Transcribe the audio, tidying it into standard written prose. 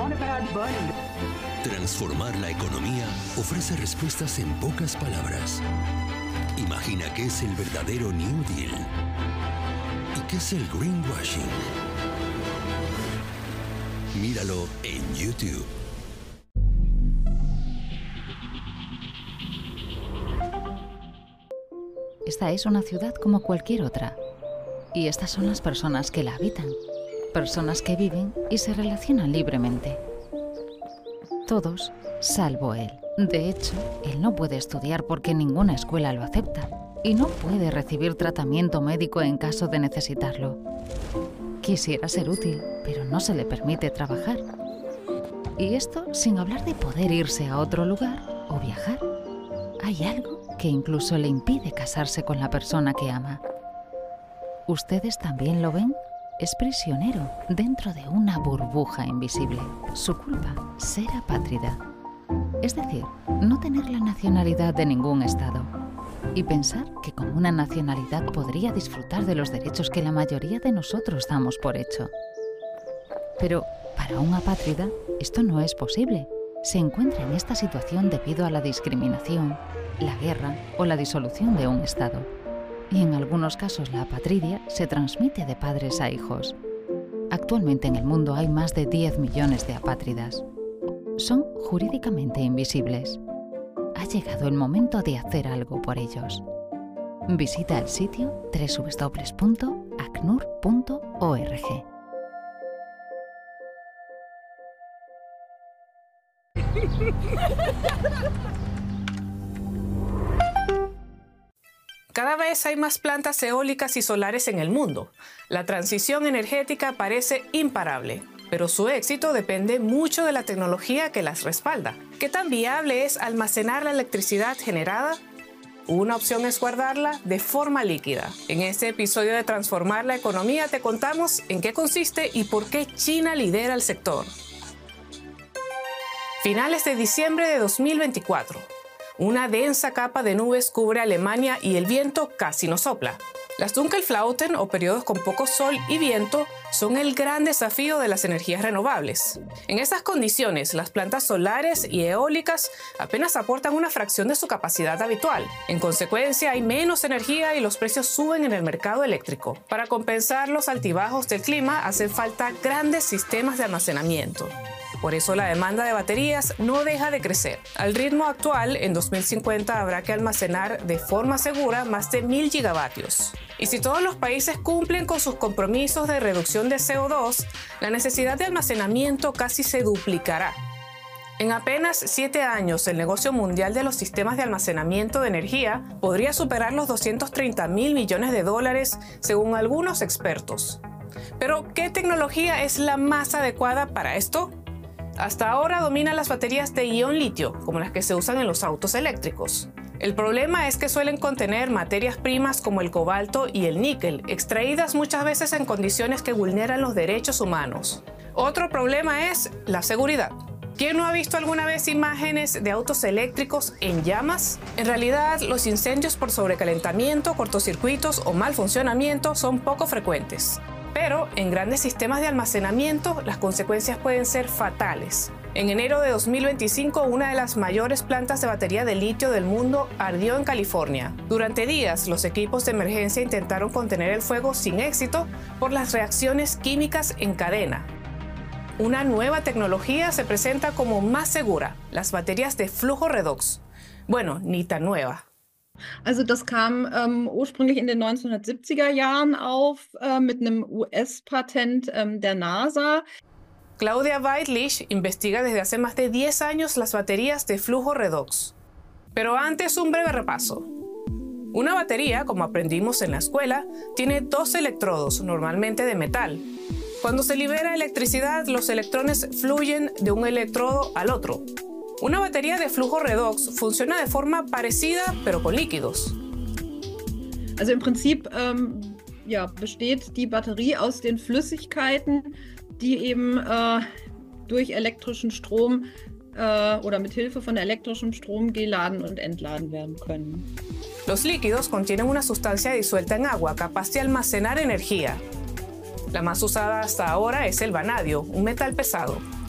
Transformar la economía ofrece respuestas en pocas palabras. Imagina qué es el verdadero New Deal y qué es el greenwashing. Míralo en YouTube. Esta es una ciudad como cualquier otra. Y estas son las personas que la habitan. Personas que viven y se relacionan libremente. Todos, salvo él. De hecho, él no puede estudiar porque ninguna escuela lo acepta. Y no puede recibir tratamiento médico en caso de necesitarlo. Quisiera ser útil, pero no se le permite trabajar. Y esto sin hablar de poder irse a otro lugar o viajar. Hay algo que incluso le impide casarse con la persona que ama. ¿Ustedes también lo ven? Es prisionero dentro de una burbuja invisible. Su culpa, ser apátrida. Es decir, no tener la nacionalidad de ningún estado. Y pensar que con una nacionalidad podría disfrutar de los derechos que la mayoría de nosotros damos por hecho. Pero para un apátrida esto no es posible. Se encuentra en esta situación debido a la discriminación, la guerra o la disolución de un estado. Y en algunos casos la apatridia se transmite de padres a hijos. Actualmente en el mundo hay más de 10 millones de apátridas. Son jurídicamente invisibles. Ha llegado el momento de hacer algo por ellos. Visita el sitio www.acnur.org. Cada vez hay más plantas eólicas y solares en el mundo. La transición energética parece imparable, pero su éxito depende mucho de la tecnología que las respalda. ¿Qué tan viable es almacenar la electricidad generada? Una opción es guardarla de forma líquida. En este episodio de Transformar la Economía te contamos en qué consiste y por qué China lidera el sector. Finales de diciembre de 2024. Una densa capa de nubes cubre Alemania y el viento casi no sopla. Las Dunkelflauten, o periodos con poco sol y viento, son el gran desafío de las energías renovables. En estas condiciones, las plantas solares y eólicas apenas aportan una fracción de su capacidad habitual. En consecuencia, hay menos energía y los precios suben en el mercado eléctrico. Para compensar los altibajos del clima, hacen falta grandes sistemas de almacenamiento. Por eso la demanda de baterías no deja de crecer. Al ritmo actual, en 2050 habrá que almacenar de forma segura más de 1000 gigavatios. Y si todos los países cumplen con sus compromisos de reducción de CO2, la necesidad de almacenamiento casi se duplicará. En apenas 7 años, el negocio mundial de los sistemas de almacenamiento de energía podría superar los 230.000 millones de dólares, según algunos expertos. Pero, ¿qué tecnología es la más adecuada para esto? Hasta ahora dominan las baterías de ion litio, como las que se usan en los autos eléctricos. El problema es que suelen contener materias primas como el cobalto y el níquel, extraídas muchas veces en condiciones que vulneran los derechos humanos. Otro problema es la seguridad. ¿Quién no ha visto alguna vez imágenes de autos eléctricos en llamas? En realidad, los incendios por sobrecalentamiento, cortocircuitos o mal funcionamiento son poco frecuentes. Pero en grandes sistemas de almacenamiento, las consecuencias pueden ser fatales. En enero de 2025, una de las mayores plantas de batería de litio del mundo ardió en California. Durante días, los equipos de emergencia intentaron contener el fuego sin éxito por las reacciones químicas en cadena. Una nueva tecnología se presenta como más segura, las baterías de flujo redox. Bueno, ni tan nueva. Also das kam ursprünglich in den 1970er Jahren auf mit einem US-Patent der NASA. Claudia Weidlich investiga desde hace más de 10 años las baterías de flujo redox. Pero antes, un breve repaso. Una batería, como aprendimos en la escuela, tiene 2 electrodos, normalmente de metal. Cuando se libera electricidad, los electrones fluyen de un electrodo al otro. Una batería de flujo redox funciona de forma parecida, pero con líquidos. Also im Prinzip besteht die Batterie aus den Flüssigkeiten, die eben durch elektrischen Strom oder mit Hilfe von elektrischem Strom geladen und entladen werden können. Los líquidos contienen una sustancia disuelta en agua capaz de almacenar energía. La más usada hasta ahora es el vanadio, un metal pesado.